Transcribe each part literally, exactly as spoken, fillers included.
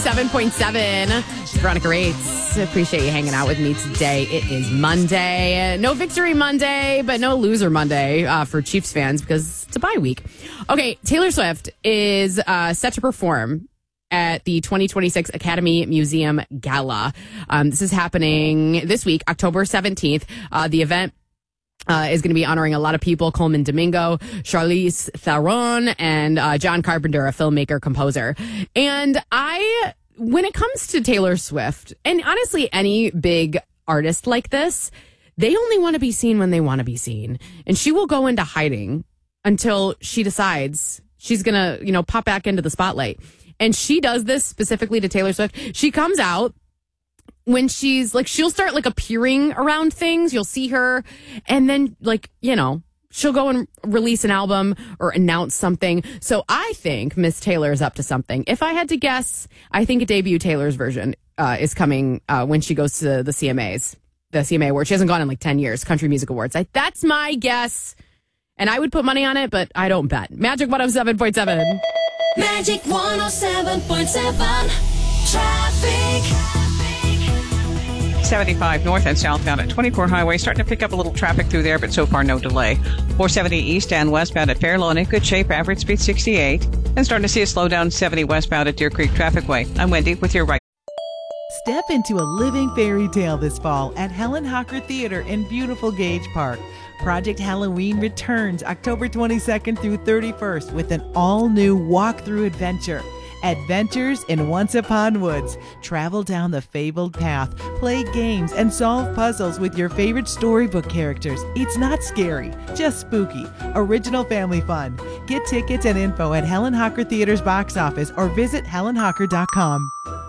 seven point seven. Veronica Rates. Appreciate you hanging out with me today. It is Monday. No Victory Monday, but no Loser Monday uh, for Chiefs fans because it's a bye week. Okay, Taylor Swift is uh, set to perform at the twenty twenty-six Academy Museum Gala. Um, this is happening this week, October seventeenth. Uh, the event Uh, is going to be honoring a lot of people: Coleman Domingo, Charlize Theron, and uh, John Carpenter, a filmmaker, composer. And I, when it comes to Taylor Swift, and honestly any big artist like this, they only want to be seen when they want to be seen. And she will go into hiding until she decides she's going to, you know, pop back into the spotlight. And she does this specifically to Taylor Swift. She comes out when she's like, she'll start like appearing around things. You'll see her. And then like, you know, she'll go and release an album or announce something. So I think Miss Taylor is up to something. If I had to guess, I think a debut Taylor's version uh, is coming uh, when she goes to the C M As, the C M A Awards. She hasn't gone in like ten years, Country Music Awards. I, that's my guess. And I would put money on it, but I don't bet. Magic one oh seven point seven. Magic one oh seven point seven. Traffic. seventy-five north and southbound at twenty-four Highway. Starting to pick up a little traffic through there, but so far no delay. four seventy east and westbound at Fair Lawn in good shape, average speed sixty-eight. And starting to see a slowdown seventy westbound at Deer Creek Trafficway. I'm Wendy with your right. Step into a living fairy tale this fall at Helen Hocker Theater in beautiful Gage Park. Project Halloween returns October twenty-second through thirty-first with an all-new walkthrough adventure. Adventures in Once Upon Woods. Travel down the fabled path, play games, and solve puzzles with your favorite storybook characters. It's not scary, just spooky. Original family fun. Get tickets and info at Helen Hocker Theater's box office or visit helen hocker dot com.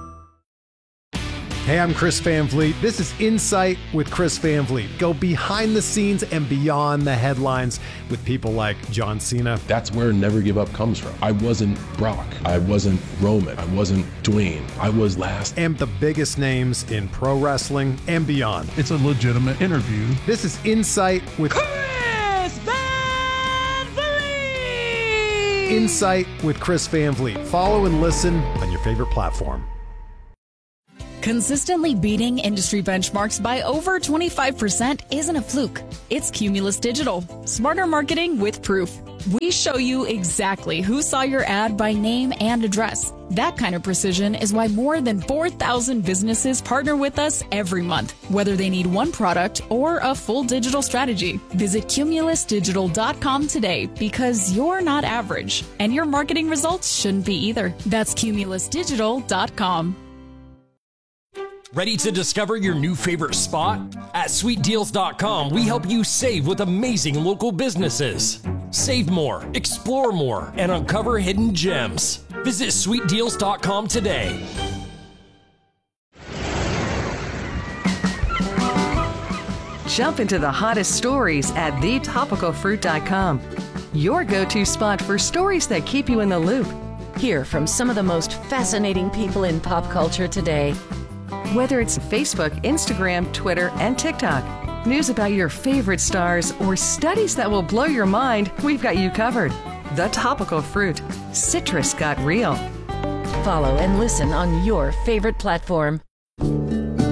Hey, I'm Chris Van Vliet. This is Insight with Chris Van Vliet. Go behind the scenes and beyond the headlines with people like John Cena. That's where Never Give Up comes from. I wasn't Brock. I wasn't Roman. I wasn't Dwayne. I was last. And the biggest names in pro wrestling and beyond. It's a legitimate interview. This is Insight with Chris Van Vliet! Insight with Chris Van Vliet. Follow and listen on your favorite platform. Consistently beating industry benchmarks by over twenty-five percent isn't a fluke. It's Cumulus Digital. Smarter marketing with proof. We show you exactly who saw your ad by name and address. That kind of precision is why more than four thousand businesses partner with us every month, whether they need one product or a full digital strategy. Visit cumulus digital dot com today because you're not average, and your marketing results shouldn't be either. That's cumulus digital dot com. Ready to discover your new favorite spot? At sweet deals dot com, we help you save with amazing local businesses. Save more, explore more, and uncover hidden gems. Visit sweet deals dot com today. Jump into the hottest stories at the topical fruit dot com. Your go-to spot for stories that keep you in the loop. Hear from some of the most fascinating people in pop culture today. Whether it's Facebook, Instagram, Twitter, and TikTok, news about your favorite stars, or studies that will blow your mind, we've got you covered. The Topical Fruit. Citrus got real. Follow and listen on your favorite platform.